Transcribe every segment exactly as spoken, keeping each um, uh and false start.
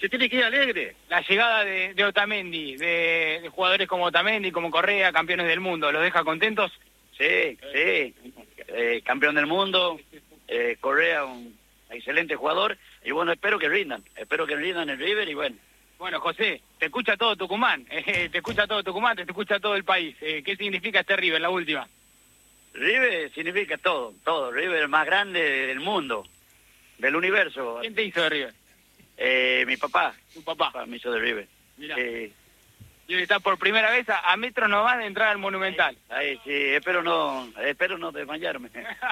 Se tiene que ir alegre. La llegada de, de Otamendi, de, de jugadores como Otamendi, como Correa, campeones del mundo, ¿los deja contentos? Sí, sí. Eh, campeón del mundo, eh, Correa, un excelente jugador. Y bueno, espero que rindan. Espero que rindan el River y bueno. Bueno, José, te escucha todo Tucumán, eh, te escucha todo Tucumán, te escucha todo el país. Eh, ¿Qué significa este River, la última? River significa todo, todo. River es el más grande del mundo, del universo. ¿Quién te hizo de River? Eh, mi papá. Tu papá. papá me hizo de River. Mirá. Eh, Y hoy está por primera vez a, a metros nomás de entrar al Monumental. ahí, sí, espero no, espero no desmayarme.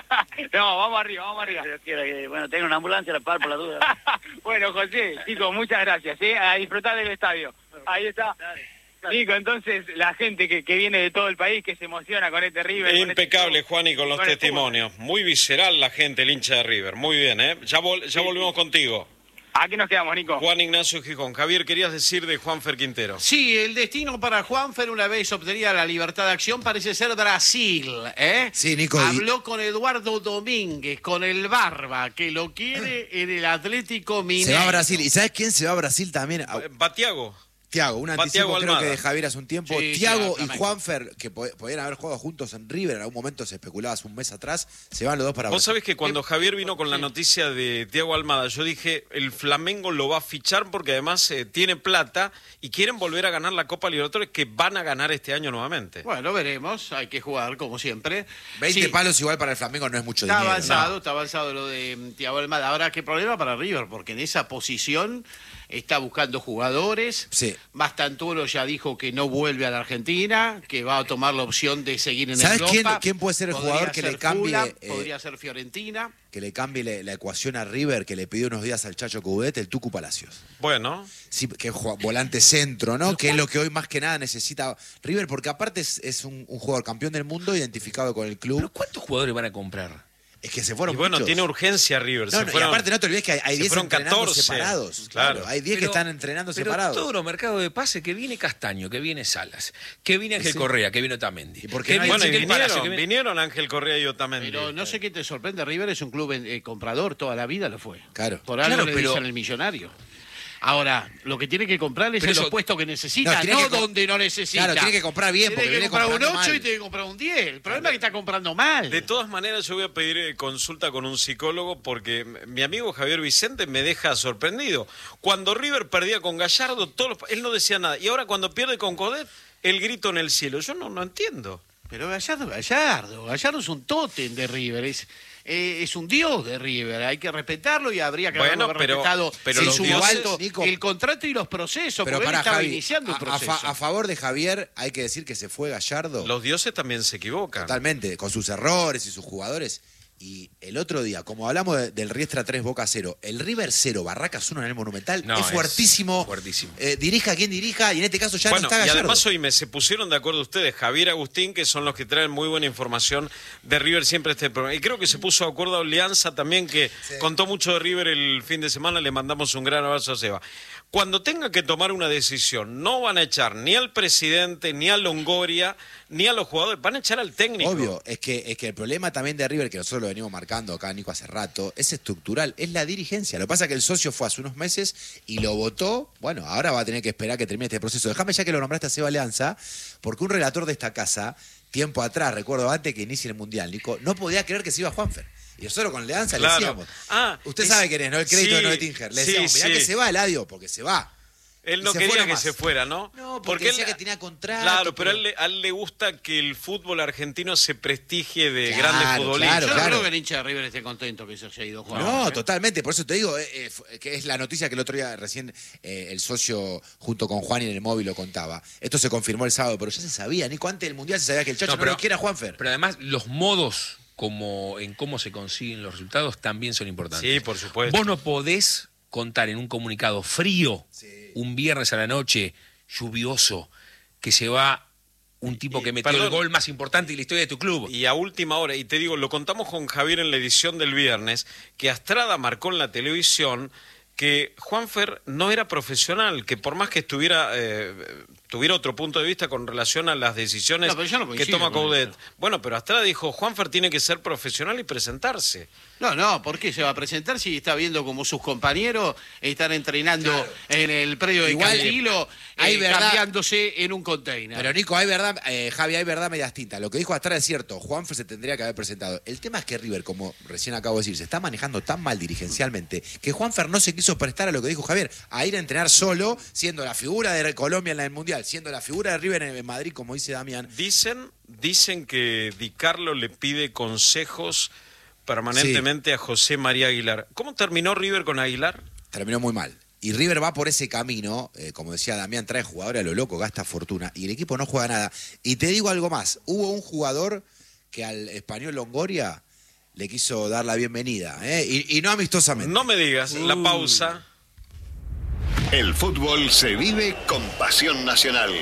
No, vamos arriba, vamos arriba. Dios quiera que, bueno, tengo una ambulancia, la par por la duda. Bueno, José, chicos, muchas gracias, ¿eh? A disfrutar del estadio. Ahí está. Nico, entonces, la gente que, que viene de todo el país, que se emociona con este River. Es con impecable, este... Juan, y con los con el testimonios. Muy visceral la gente, el hincha de River. Muy bien, ¿eh? Ya, vol ya Sí, volvemos sí. contigo. Aquí nos quedamos, Nico. Juan Ignacio Gijón. Javier, querías decir de Juanfer Quintero. Sí, el destino para Juanfer, una vez obtenida la libertad de acción, parece ser Brasil, ¿eh? Sí, Nico. Habló y... con Eduardo Domínguez, con el Barba, que lo quiere en el Atlético Mineiro. Se va a Brasil. ¿Y sabes quién se va a Brasil también? Batiago. Tiago, un anticipo creo que de Javier hace un tiempo. Sí, Tiago sí, y Juanfer, que pod podían haber jugado juntos en River, en algún momento se especulaba hace un mes atrás, se van los dos para Vos Brasil. sabés que cuando Javier vino con la noticia de Thiago Almada, yo dije, el Flamengo lo va a fichar porque además eh, tiene plata y quieren volver a ganar la Copa Libertadores, que van a ganar este año nuevamente. Bueno, veremos, hay que jugar como siempre. veinte Sí, palos igual para el Flamengo no es mucho está dinero. avanzado, ¿no? está avanzado lo de mm, Thiago Almada. Ahora, ¿qué problema para River? Porque en esa posición está buscando jugadores. Sí. Mastantuono ya dijo que no vuelve a la Argentina, que va a tomar la opción de seguir en ¿Sabes Europa. quién, quién puede ser el Podría jugador que ser le cambie Fulham, eh, podría ser Fiorentina. que le cambie la, la ecuación a River, que le pidió unos días al Chacho Coudet, el Tucu Palacios? Bueno. Sí, que juega volante centro, ¿no? Que es lo que hoy más que nada necesita River, porque aparte es, es un, un jugador campeón del mundo identificado con el club. ¿Pero cuántos jugadores van a comprar? Es que se fueron Y bueno, muchos. tiene urgencia River. No, se no, fueron, y aparte no te olvides que hay, hay se diez fueron entrenando catorce. separados. Claro, hay diez que Pero- están entrenando pero separados. todos los mercados de pase, que viene Castaño, que viene Salas, que viene Ángel Sí. Correa, que viene Otamendi. ¿Y por qué que no hay- Bueno, y Ezequiel vinieron, Palacio, que viene- vinieron Ángel Correa y Otamendi. Pero no sé qué te sorprende, River es un club eh, comprador, toda la vida lo fue. Claro. Por algo Claro, le pero- dicen el millonario. Ahora, lo que tiene que comprar es Pero en los eso- puestos que necesita, No, no, tiene que com- donde no necesita. Claro, tiene que comprar bien, porque Tiene que viene comprar un comprando ocho mal. y tiene que comprar un diez. El problema es que está comprando mal. De todas maneras, yo voy a pedir eh, consulta con un psicólogo porque m- mi amigo Javier Vicente me deja sorprendido. Cuando River perdía con Gallardo, todos los- él no decía nada. Y ahora cuando pierde con Codet, el grito en el cielo. Yo no, no entiendo. Pero Gallardo, Gallardo, Gallardo es un tótem de River, es, eh, es un dios de River, hay que respetarlo y habría que Bueno, haberlo pero- respetado pero en los su dioses, momento Nico, el contrato y los procesos, Pero porque él para estaba Javi, iniciando un a, a proceso. fa- a favor de Javier hay que decir que se fue Gallardo Los dioses también se equivocan. totalmente, con sus errores y sus jugadores. Y el otro día, como hablamos de- del Riestra tres Boca cero, el River cero, Barracas uno en el Monumental, No, es es fuertísimo. fuertísimo. Eh, dirija quien dirija, y en este caso ya Bueno, no está y Gallardo. además hoy me se pusieron de acuerdo ustedes, Javier Agustín, que son los que traen muy buena información de River siempre este programa. Y creo que se puso de acuerdo a Alianza también, que Sí. contó mucho de River el fin de semana, le mandamos un gran abrazo a Seba. Cuando tenga que tomar una decisión, no van a echar ni al presidente, ni a Longoria, ni a los jugadores, van a echar al técnico. Obvio, es que, es que el problema también de River, que nosotros lo venimos marcando acá, Nico, hace rato, es estructural, es la dirigencia. Lo que pasa es que el socio fue hace unos meses y lo votó. Bueno, ahora va a tener que esperar que termine este proceso. Déjame ya que lo nombraste a Seba Alianza, porque un relator de esta casa, tiempo atrás, recuerdo antes que inicie el Mundial, Nico, no podía creer que se iba Juanfer. Y nosotros con Alianza Claro. le decíamos, Ah, usted es- sabe quién es, ¿no? El crédito sí, de Noé Tinger. Le sí, decíamos, mirá sí. que se va Eladio, porque se va. Él Y no se quería fue que nomás. se fuera, ¿no? No, porque decía que tenía contrato, Claro, pero, pero- A, él, le- a él le gusta que el fútbol argentino se prestigie de Claro, grandes futbolistas. claro, Yo no claro. creo que el hincha de River esté contento que se haya ido Juan. No, ¿eh? totalmente, por eso te digo, eh, eh, f- que es la noticia que el otro día recién eh, el socio junto con Juan y en el móvil lo contaba. Esto se confirmó el sábado, pero ya se sabía, Nico, antes del Mundial se sabía que el Chacho No, no, pero- lo quiere a Juanfer. Pero además, los modos como en cómo se consiguen los resultados también son importantes. Sí, por supuesto. Vos no podés contar en un comunicado frío, Sí. un viernes a la noche, lluvioso, que se va un tipo y- que metió perdón. el gol más importante de la historia de tu club. Y a última hora, y te digo, lo contamos con Javier en la edición del viernes, que Astrada marcó en la televisión que Juanfer no era profesional, que por más que estuviera eh, tuviera otro punto de vista con relación a las decisiones No, pero yo no que coincido toma con Coudet. eso. Bueno, pero Astrada dijo, Juanfer tiene que ser profesional y presentarse. No, no, ¿por qué se va a presentar si está viendo como sus compañeros están entrenando Claro. en el predio de Igual, Cantilo, hay eh, verdad- cambiándose en un container? Pero Nico, hay verdad, eh, Javi, hay verdad medias tintas. Lo que dijo Astrada es cierto, Juanfer se tendría que haber presentado. El tema es que River, como recién acabo de decir, se está manejando tan mal dirigencialmente que Juanfer no se quiso prestar a lo que dijo Javier, a ir a entrenar solo, siendo la figura de Colombia en el Mundial, siendo la figura de River en Madrid, como dice Damián. Dicen, dicen que Di Carlo le pide consejos permanentemente a José María Aguilar. ¿Cómo terminó River con Aguilar? Terminó muy mal. Y River va por ese camino, eh, como decía Damián, trae jugadores a lo loco, gasta fortuna, y el equipo no juega nada. Y te digo algo más, hubo un jugador que al español Longoria le quiso dar la bienvenida, ¿eh? y, y no amistosamente. No me digas, la pausa. El fútbol se vive con pasión nacional.